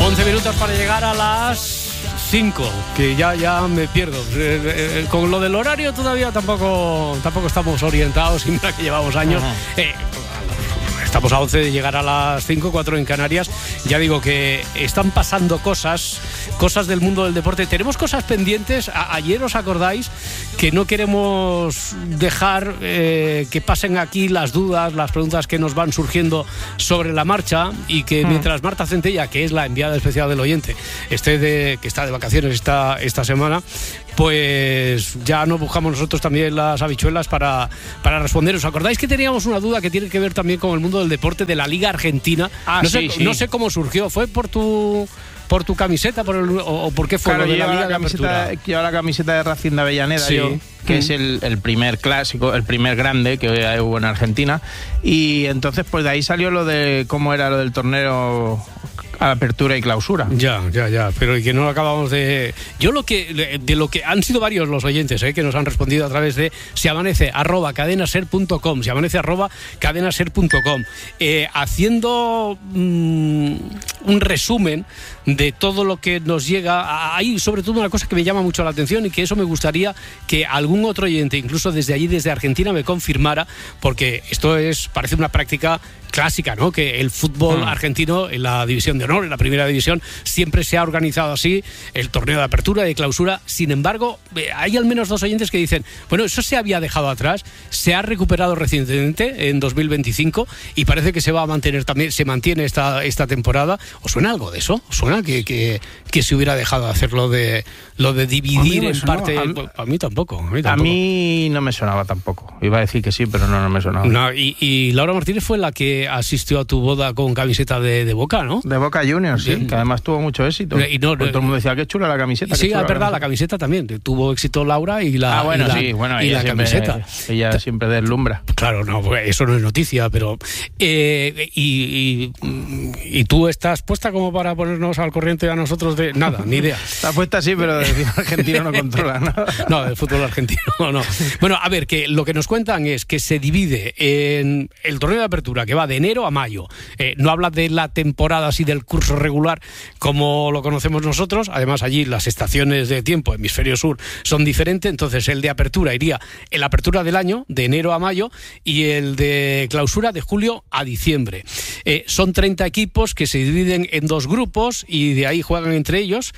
11 minutos para llegar a las 5, que ya me pierdo. Con lo del horario todavía tampoco estamos orientados, y mira que llevamos años. Estamos a 11 de llegar a las 5, 4 en Canarias. Ya digo que están pasando cosas del mundo del deporte. Tenemos cosas pendientes. Ayer, ¿os acordáis? Que no queremos dejar que pasen aquí las dudas, las preguntas que nos van surgiendo sobre la marcha, y que mientras Marta Centella, que es la enviada especial del oyente, que está de vacaciones esta semana, pues ya nos buscamos nosotros también las habichuelas para responder. ¿Os acordáis que teníamos una duda que tiene que ver también con el mundo del deporte, de la Liga Argentina? No sé cómo surgió. ¿Fue por tu camiseta o por qué fue? Claro, lo de la Liga de Apertura? Llevo la camiseta de Racing de Avellaneda, sí. Que es el primer clásico, el primer grande que hubo en Argentina. Y entonces pues de ahí salió lo de cómo era lo del torneo Apertura y Clausura. Ya, pero que no lo acabamos de... Yo de lo que han sido varios los oyentes que nos han respondido a través de siamanece@cadenaser.com, siamanece@cadenaser.com, haciendo un resumen de todo lo que nos llega. Hay sobre todo una cosa que me llama mucho la atención, y que eso me gustaría que algún otro oyente, incluso desde allí, desde Argentina, me confirmara, porque esto parece una práctica clásica, ¿no? Que el fútbol argentino, en la división de honor, en la primera división, siempre se ha organizado así, el torneo de apertura, de clausura. Sin embargo, hay al menos 2 oyentes que dicen, bueno, eso se había dejado atrás, se ha recuperado recientemente en 2025, y parece que se va a mantener también, se mantiene esta temporada. ¿Os suena algo de eso? ¿Os suena que se hubiera dejado de hacer lo de dividir en parte? A mí tampoco. A mí no me sonaba tampoco. Iba a decir que sí, pero no me sonaba. No, y Laura Martínez fue la que asistió a tu boda con camiseta de Boca, ¿no? De Boca Juniors, sí, que además tuvo mucho éxito. Y todo el mundo decía, qué chula la camiseta. Sí, es verdad, la camiseta también. Tuvo éxito Laura y la camiseta. Ella siempre deslumbra. Claro, no, eso no es noticia, pero... y tú estás puesta como para ponernos al corriente a nosotros de... Nada, ni idea. Está puesta sí, pero del fútbol argentino no controla nada. No, del fútbol argentino no. Bueno, a ver, que lo que nos cuentan es que se divide en el torneo de apertura, que va de enero a mayo. No habla de la temporada así del curso regular como lo conocemos nosotros. Además, allí las estaciones de tiempo, hemisferio sur, son diferentes. Entonces, el de apertura iría en la apertura del año, de enero a mayo, y el de clausura de julio a diciembre. Son 30 equipos que se dividen en 2 grupos, y de ahí juegan entre ellos.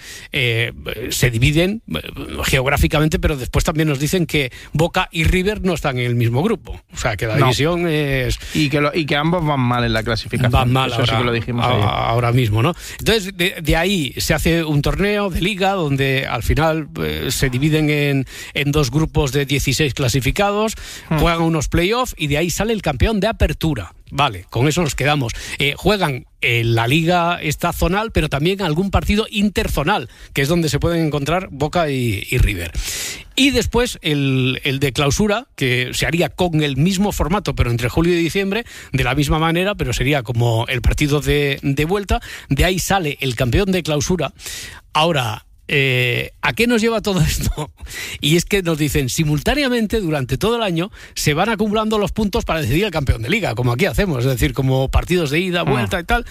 Se dividen geográficamente, pero después también nos dicen que Boca y River no están en el mismo grupo. O sea, que la división es... Y que ambos van mal en la clasificación. Van mal. Eso ahora, sí que lo dijimos ahora mismo, ¿no? Entonces, de ahí se hace un torneo de liga donde al final se dividen en 2 grupos de 16 clasificados, juegan unos playoffs, y de ahí sale el campeón de apertura. Vale, con eso nos quedamos. Juegan la liga esta zonal, pero también algún partido interzonal, que es donde se pueden encontrar Boca y River. Y después el de clausura, que se haría con el mismo formato, pero entre julio y diciembre, de la misma manera, pero sería como el partido de vuelta. De ahí sale el campeón de clausura. Ahora... ¿a qué nos lleva todo esto? Y es que nos dicen, simultáneamente, durante todo el año, se van acumulando los puntos para decidir el campeón de liga, como aquí hacemos, es decir, como partidos de ida, vuelta y tal,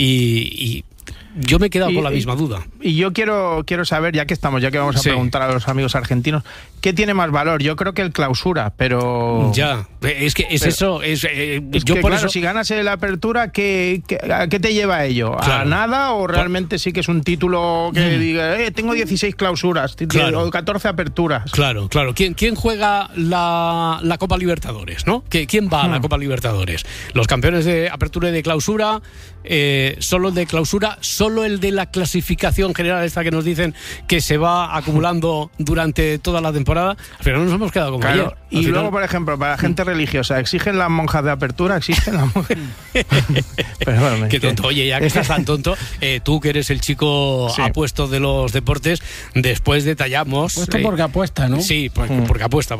y yo me he quedado con la misma duda. Y yo quiero saber, ya que vamos a preguntar a los amigos argentinos, ¿qué tiene más valor? Yo creo que el clausura, pero... Ya, es que es eso. Yo por eso, si ganas la apertura, ¿a qué te lleva a ello? ¿A nada o realmente sí que es un título que diga, tengo 16 clausuras, o 14 aperturas? Claro. ¿Quién juega la Copa Libertadores, no? ¿Quién va a la Copa Libertadores? Los campeones de apertura y de clausura, solo el de clausura, solo el de la clasificación general esta que nos dicen que se va acumulando durante toda la temporada. Al final nos hemos quedado como ayer. Y luego, por ejemplo, para la gente religiosa, ¿exigen las monjas de apertura? ¿Existen las monjas? Perdóname. Qué tonto. Oye, ya que estás tan tonto, tú que eres el chico apuesto de los deportes, después detallamos... Puesto porque apuesta, ¿no? Sí, porque apuesta.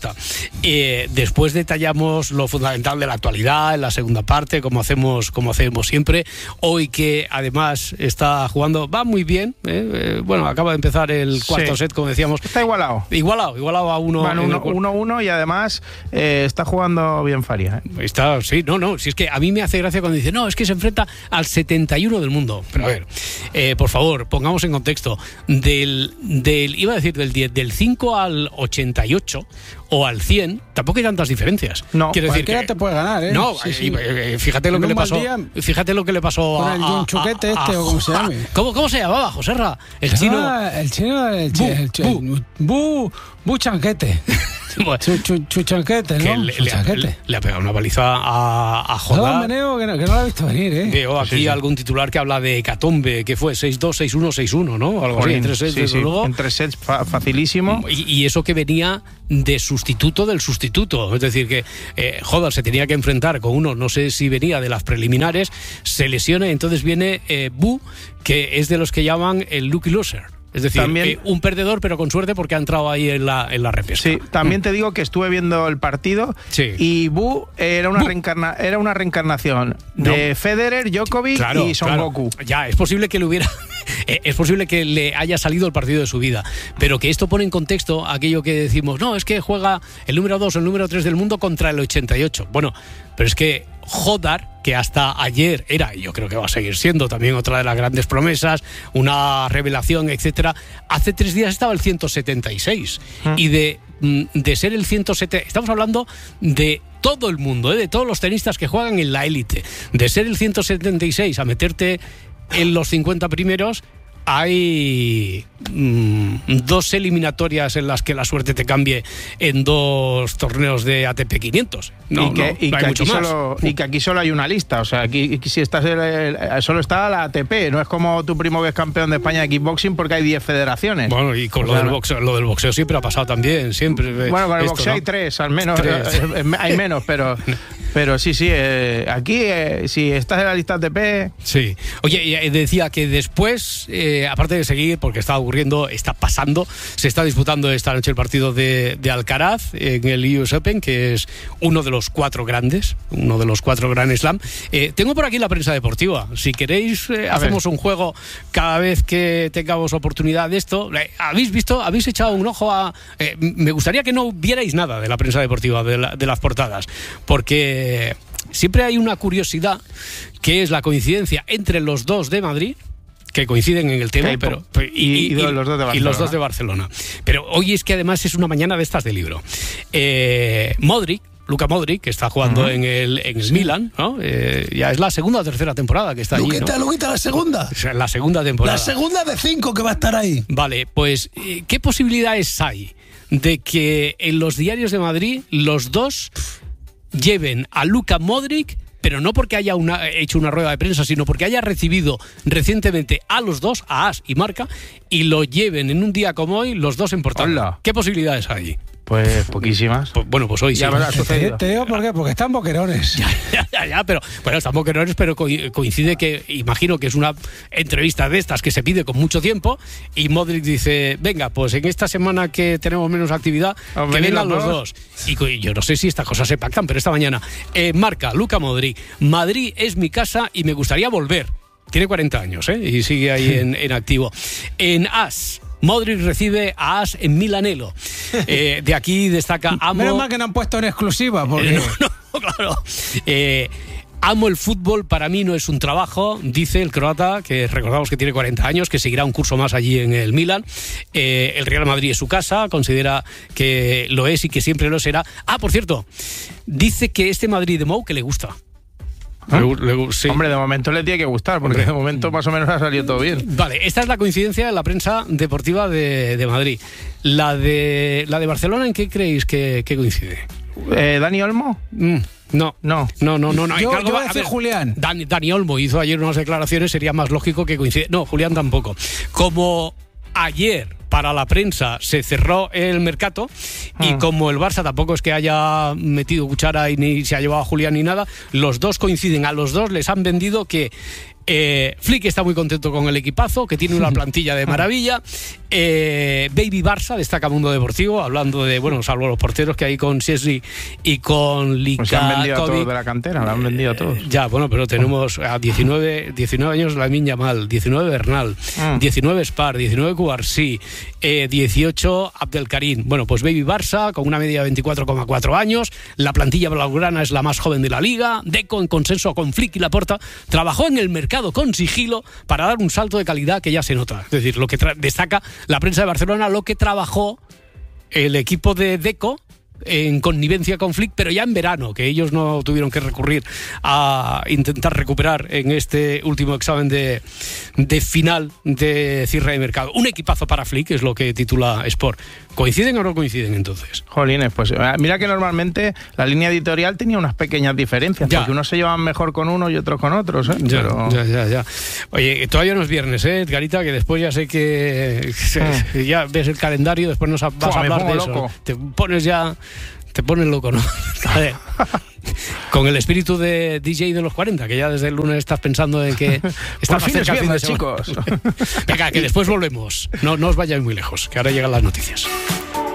Después detallamos lo fundamental de la actualidad en la segunda parte, como hacemos siempre. Hoy que además está jugando, va muy bien, bueno, acaba de empezar el cuarto set, como decíamos. Está igualado a uno. Van 1-1 y además está jugando bien Faria. Está, sí, no, si es que a mí me hace gracia cuando dice, no, es que se enfrenta al 71 del mundo. Pero a ver, Por favor, pongamos en contexto, iba a decir del 5 al 88 o al 100, tampoco hay tantas diferencias. No, quiero decir que te puede ganar, ¿eh? No, sí. Fíjate lo que le pasó. Fíjate lo que le pasó con el John Chuquete o como se llame. ¿Cómo se llamaba, Joserra? El chino. Bu Chanquete. Chuchanquete, ¿no? Le ha pegado una paliza a Jodar. No, meneo, que no lo he visto venir, ¿eh? Veo aquí algún titular que habla de hecatombe, que fue 6-2, 6-1, 6-1, ¿no? Algo así, en 3 sets, luego. En 3 sets, facilísimo. Y eso que venía de sustituto del sustituto. Es decir, que Jodar se tenía que enfrentar con uno, no sé si venía de las preliminares, se lesiona y entonces viene Bu, que es de los que llaman el lucky loser. Es decir, también, un perdedor, pero con suerte porque ha entrado ahí en la repesca. Sí, también te digo que estuve viendo el partido y Bu era una reencarnación de Federer, Djokovic y Son Goku. Ya, es posible que le hubiera... es posible que le haya salido el partido de su vida, pero que esto pone en contexto aquello que decimos, no, es que juega el número 2 o el número 3 del mundo contra el 88. Bueno, pero es que Jodar, que hasta ayer era, y yo creo que va a seguir siendo también otra de las grandes promesas, una revelación, etcétera, hace 3 días estaba el 176 y de ser el 170, estamos hablando de todo el mundo, de todos los tenistas que juegan en la élite, de ser el 176 a meterte en los 50 primeros, hay 2 eliminatorias en las que la suerte te cambie en 2 torneos de ATP 500. Y que aquí solo hay una lista. O sea, aquí si estás solo está la ATP. No es como tu primo que es campeón de España de kickboxing porque hay 10 federaciones. Bueno, y con lo del boxeo siempre ha pasado también. Siempre. Bueno, con el boxeo hay 3, al menos. 3. Hay menos, pero sí, aquí si estás en la lista ATP... Sí. Oye, decía que después, aparte de seguir, porque está pasando, se está disputando esta noche el partido de Alcaraz en el US Open, que es uno de los 4 grandes, uno de los 4 Grand Slam. Tengo por aquí la prensa deportiva. Si queréis, hacemos un juego cada vez que tengamos oportunidad de esto. ¿Habéis echado un ojo a...? Me gustaría que no vierais nada de la prensa deportiva, de las portadas, porque siempre hay una curiosidad que es la coincidencia entre los 2 de Madrid, que coinciden en el tema, y los dos de Barcelona. Pero hoy es que además es una mañana de estas de libro. Luka Modric, que está jugando en el Milan, ¿no? Ya es la segunda o tercera temporada que está allí, ¿no? Luquita, la segunda. La segunda temporada. La segunda de 5 que va a estar ahí. Vale, pues, ¿qué posibilidades hay de que en los diarios de Madrid los dos lleven a Luka Modric, pero no porque haya hecho una rueda de prensa, sino porque haya recibido recientemente a los dos, a As y Marca, y lo lleven en un día como hoy los dos en portada? Hola. ¿Qué posibilidades hay? Pues poquísimas. Pues hoy ya sí. me ha sucedido. Te digo por qué, porque están boquerones. Ya, pero bueno, están boquerones, pero coincide que, imagino que es una entrevista de estas que se pide con mucho tiempo, y Modric dice, venga, pues en esta semana que tenemos menos actividad, que vengan los dos. Y yo no sé si estas cosas se pactan, pero esta mañana, Marca, Luka Modric, Madrid es mi casa y me gustaría volver. Tiene 40 años, y sigue ahí en activo. En As, Modric recibe a As en Milanello. De aquí destaca amo... Menos mal que no han puesto en exclusiva, porque... No, claro. Amo el fútbol, para mí no es un trabajo, dice el croata, que recordamos que tiene 40 años, que seguirá un curso más allí en el Milan. El Real Madrid es su casa, considera que lo es y que siempre lo será. Por cierto, dice que este Madrid de Mou que le gusta. Sí. Hombre, de momento le tiene que gustar, porque de momento más o menos ha salido todo bien. Vale, esta es la coincidencia de la prensa deportiva de Madrid. La de Barcelona, ¿en qué creéis que coincide? ¿Dani Olmo? No. Yo voy a decir Julián. Dani Olmo hizo ayer unas declaraciones, sería más lógico que coincide. No, Julián tampoco. Como ayer para la prensa se cerró el mercado y como el Barça tampoco es que haya metido cuchara y ni se ha llevado a Julián ni nada, los dos coinciden. A los dos les han vendido que Flick está muy contento con el equipazo, que tiene una plantilla de maravilla. Baby Barça destaca Mundo Deportivo, hablando de, bueno, salvo los porteros que hay con Szczesny y con Lika. Pues se han vendido a todos de la cantera, lo han vendido a todos. Ya, bueno, pero tenemos a 19 años Lamine Yamal, 19 Bernal, 19 Spar, 19 Cubarsí, 18 Abdelkarim. Bueno, pues Baby Barça con una media de 24,4 años. La plantilla blaugrana es la más joven de la liga. Deco, en consenso con Flick y Laporta, trabajó en el mercado Mercado con sigilo para dar un salto de calidad que ya se nota. Es decir, lo que destaca la prensa de Barcelona, lo que trabajó el equipo de Deco en connivencia con Flick, pero ya en verano, que ellos no tuvieron que recurrir a intentar recuperar en este último examen de final de cierre de mercado. Un equipazo para Flick, es lo que titula Sport. ¿Coinciden o no coinciden entonces? Jolines, pues mira que normalmente la línea editorial tenía unas pequeñas diferencias, porque unos se llevan mejor con unos y otros con otros, ¿eh? Ya. Oye, todavía no es viernes, Edgarita, que después ya sé que ya ves el calendario, después nos vas a hablar de loco. Eso. Te pones loco, ¿no? Con el espíritu de DJ de los 40, que ya desde el lunes estás pensando en que está más cerca el fin de semana, chicos. Venga, que después volvemos. No os vayáis muy lejos, que ahora llegan las noticias.